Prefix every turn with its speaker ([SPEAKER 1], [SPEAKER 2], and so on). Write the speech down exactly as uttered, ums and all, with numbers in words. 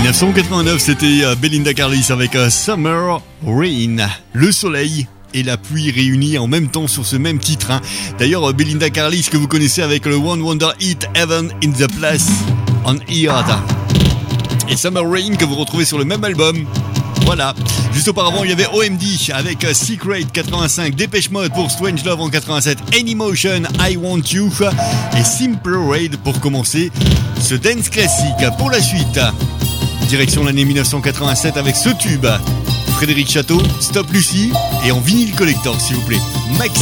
[SPEAKER 1] dix-neuf cent quatre-vingt-neuf, c'était Belinda Carlisle avec Summer Rain. Le soleil et la pluie réunis en même temps sur ce même titre. Hein. D'ailleurs, Belinda Carlisle que vous connaissez avec le One Wonder Hit Heaven in the Place on Earth. Et Summer Rain que vous retrouvez sur le même album. Voilà. Juste auparavant, il y avait O M D avec Secret quatre-vingt-cinq, Dépêche Mode pour Strange Love en quatre-vingt-sept, Anymotion, I Want You et Simple Raid pour commencer ce dance classique. Pour la suite, direction l'année dix-neuf cent quatre-vingt-sept avec ce tube. Frédéric Château, Stop Lucie et en vinyle collector s'il vous plaît. Maxi.